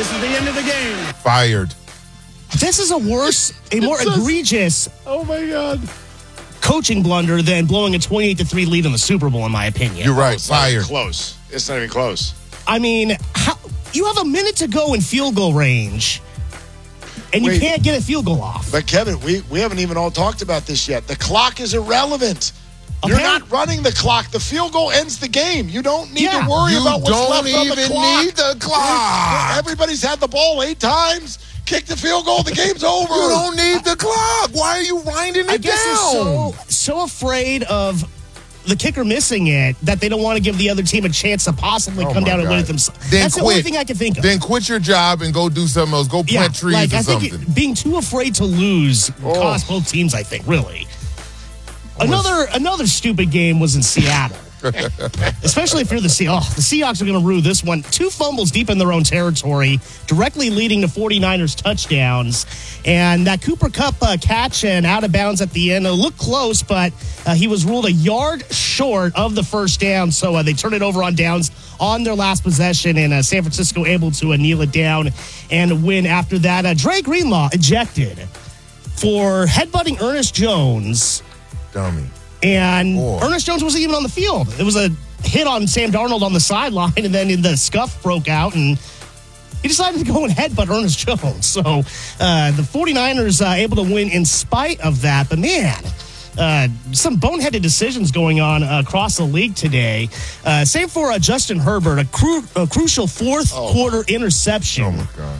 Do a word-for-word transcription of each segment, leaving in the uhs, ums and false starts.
This is the end of the game. Fired. This is a worse, a more It's just- egregious Oh, my God. coaching blunder than blowing a twenty-eight to three lead in the Super Bowl, in my opinion. You're right. It's not even Fired. close. It's not even close. I mean, how, you have a minute to go in field goal range, and you Wait. can't get a field goal off. But, Kevin, we, we haven't even all talked about this yet. The clock is irrelevant. You're Okay. not running the clock. The field goal ends the game. You don't need Yeah. to worry You about what's don't left on the even clock. need the clock. Everybody's had the ball eight times. Kick the field goal. The game's over. You don't need the clock. Why are you winding it I guess down? they're so, so afraid of the kicker missing it that they don't want to give the other team a chance to possibly Oh come my down and win God. it themselves. Then That's the quit. only thing I can think of. Then quit your job and go do something else. Go plant yeah, trees like or I think something. it, being too afraid to lose Oh. cost both teams, I think, really. Another another stupid game was in Seattle. Especially if you're the Seahawks. Oh, the Seahawks are going to rue this one. Two fumbles deep in their own territory, directly leading to 49ers touchdowns. And that Cooper Kupp uh, catch and out of bounds at the end, it looked close, but uh, he was ruled a yard short of the first down. So uh, they turned it over on downs on their last possession, and uh, San Francisco able to uh, kneel it down and win after that. Uh, Dre Greenlaw ejected for headbutting Ernest Jones. Dummy. And Boy. Ernest Jones wasn't even on the field. It was a hit on Sam Darnold on the sideline, and then the scuff broke out, and he decided to go and headbutt Ernest Jones. So uh, the 49ers uh, able to win in spite of that. But, man, uh, some boneheaded decisions going on uh, across the league today. Uh, same for uh, Justin Herbert, a, cru- a crucial fourth-quarter interception. Oh, my God.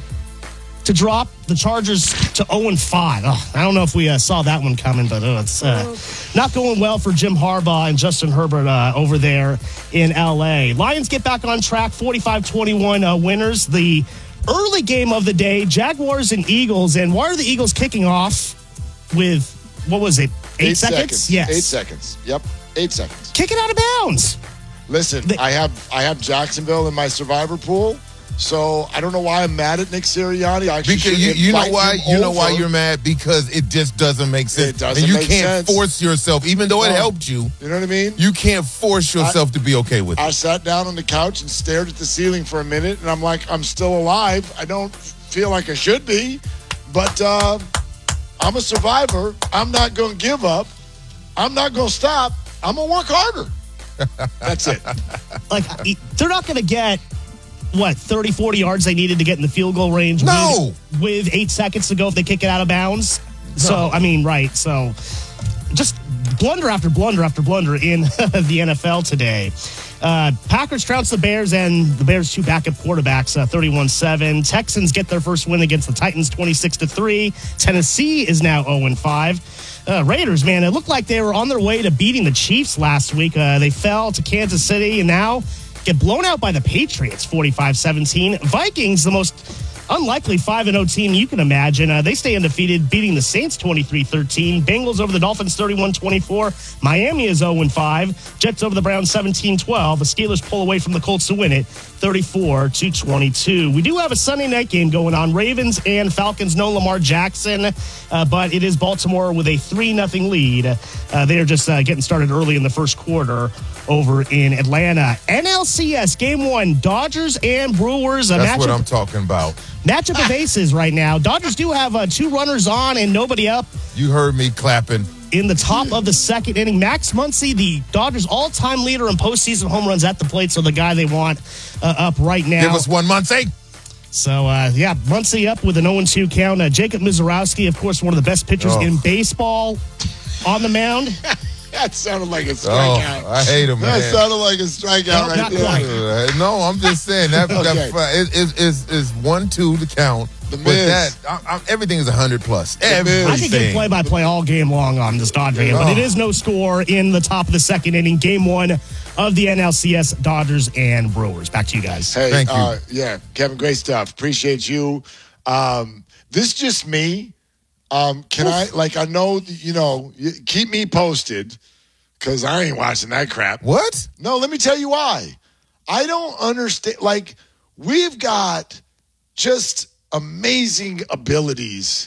To drop the Chargers to oh and five. Oh, I don't know if we uh, saw that one coming, but uh, it's uh, not going well for Jim Harbaugh and Justin Herbert uh, over there in L A. Lions get back on track, forty-five twenty-one uh, winners. The early game of the day, Jaguars and Eagles. And why are the Eagles kicking off with, what was it, eight, Eight seconds? seconds. Yes. Eight seconds. Yep. Eight seconds. Kick it out of bounds. Listen, They- I have I have Jacksonville in my survivor pool, so I don't know why I'm mad at Nick Sirianni. I actually Because should you, you know invite why him you know why over. you're mad? Because it just doesn't make sense. It doesn't and you make can't sense. force yourself, even though it No. helped you, You know what I mean? you can't force yourself to be okay with I it. sat down on the couch and stared at the ceiling for a minute, and I'm like, I'm still alive. I don't feel like I should be, but uh, I'm a survivor. I'm not going to give up. I'm not going to stop. I'm going to work harder. That's it. Like, they're not going to get, what, thirty, forty yards they needed to get in the field goal range No. with, with eight seconds to go if they kick it out of bounds. So, I mean, right. So, just blunder after blunder after blunder in the N F L today. Uh, Packers trounce the Bears, and the Bears' two backup quarterbacks, uh, thirty-one seven. Texans get their first win against the Titans, twenty-six to three. Tennessee is now oh and five. Uh, Raiders, man, it looked like they were on their way to beating the Chiefs last week. Uh, they fell to Kansas City and now get blown out by the Patriots, forty-five seventeen. Vikings, the most unlikely five and oh team you can imagine. Uh, they stay undefeated, beating the Saints twenty-three thirteen. Bengals over the Dolphins thirty-one twenty-four. Miami is oh and five. Jets over the Browns seventeen twelve. The Steelers pull away from the Colts to win it thirty-four to twenty-two. We do have a Sunday night game going on. Ravens and Falcons, no Lamar Jackson, uh, but it is Baltimore with a three nothing lead. Uh, they are just uh, getting started early in the first quarter over in Atlanta. N L C S game one, Dodgers and Brewers. A That's matchup, what I'm talking about. matchup of aces right now. Dodgers do have uh, two runners on and nobody up You heard me clapping. in the top of the second inning. Max Muncy, the Dodgers' all-time leader in postseason home runs at the plate, so the guy they want uh, up right now. Give us one Muncie. So, uh, yeah, Muncy up with an oh and two count. Uh, Jacob Mizorowski, of course, one of the best pitchers Oh. in baseball on the mound. That sounded like a Oh, strikeout. I hate him, man. That sounded like a strikeout No, right not there. quite. Uh, no, I'm just saying that, Okay. that it, it, it's, it's one two to count. The but Miz. that I, I, everything is a hundred plus. Miz. Everything. I could get play-by-play all game long on this Dodger game, but it is no score in the top of the second inning. Game one of the N L C S, Dodgers and Brewers. Back to you guys. Hey, Thank you. Uh, yeah, Kevin, great stuff. Appreciate you. Um, this is just me. Um, can I, like, I know, you know, you, keep me posted because I ain't watching that crap. What? No, let me tell you why. I don't understand. Like, we've got just amazing abilities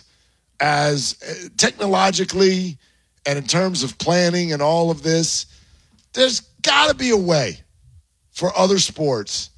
as uh, technologically and in terms of planning and all of this. There's got to be a way for other sports